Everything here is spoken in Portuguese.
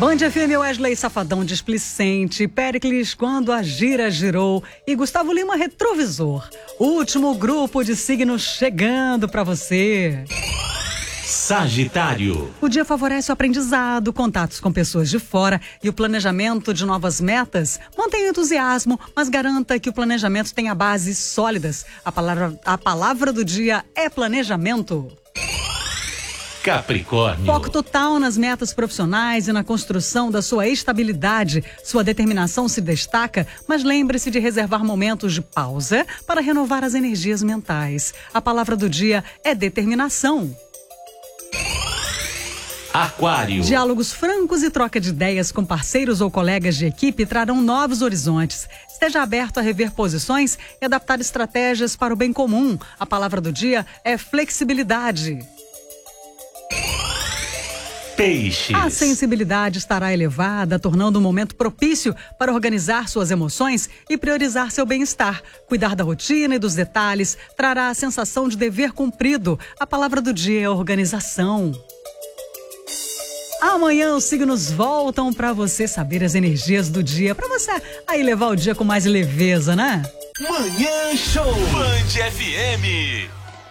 Band FM, Wesley Safadão displicente, Péricles quando a gira girou e Gustavo Lima retrovisor. Último grupo de signos chegando pra você. Sagitário. O dia favorece o aprendizado, contatos com pessoas de fora e o planejamento de novas metas. Mantenha o entusiasmo, mas garanta que o planejamento tenha bases sólidas. A palavra do dia é planejamento. Capricórnio. Foco total nas metas profissionais e na construção da sua estabilidade. Sua determinação se destaca, mas lembre-se de reservar momentos de pausa para renovar as energias mentais. A palavra do dia é determinação. Aquário. Diálogos francos e troca de ideias com parceiros ou colegas de equipe trarão novos horizontes. Esteja aberto a rever posições e adaptar estratégias para o bem comum. A palavra do dia é flexibilidade. Peixes. A sensibilidade estará elevada, tornando um momento propício para organizar suas emoções e priorizar seu bem-estar. Cuidar da rotina e dos detalhes trará a sensação de dever cumprido. A palavra do dia é organização. Amanhã os signos voltam para você saber as energias do dia, para você aí levar o dia com mais leveza, né? Manhã Show. Band FM.